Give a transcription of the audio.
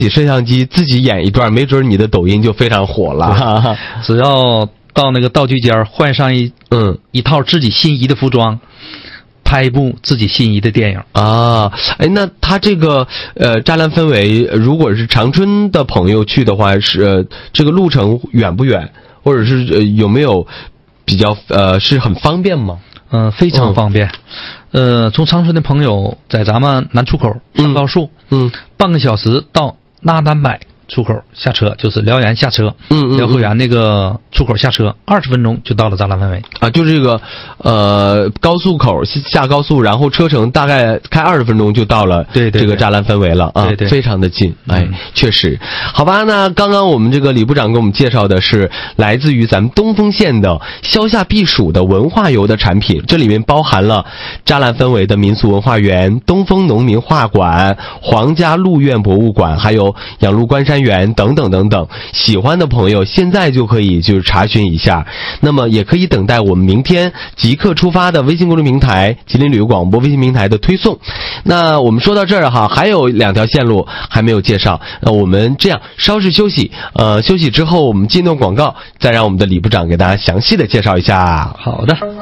摄像机自己演一段，没准你的抖音就非常火了。 只要到那个道具间换上一套自己心仪的服装，拍一部自己心仪的电影啊。哎，那他这个栅栏氛围，如果是长春的朋友去的话，是这个路程远不远，或者是有没有比较是很方便吗？ 非常方便。从长春的朋友在咱们南出口上高速，半个小时到拉丹柏出口下车，就是辽源下车，辽河源那个出口下车，20分钟就到了栅栏氛围啊，就这个高速口下高速，然后车程大概开20分钟就到了这个栅栏氛围了啊， 对， 非常的近，哎，确实。好吧，那刚刚我们这个李部长给我们介绍的是来自于咱们东风县的消夏避暑的文化游的产品，这里面包含了栅栏氛围的民俗文化园、东风农民画馆、皇家鹿苑博物馆，还有养鹿关山园等等等等，喜欢的朋友现在就可以就是查询一下，那么也可以等待我们明天即刻出发的微信公众平台吉林旅游广播微信平台的推送。那我们说到这儿哈，还有2条线路还没有介绍，那我们这样稍事休息，休息之后我们进段广告，再让我们的李部长给大家详细的介绍一下。 好的。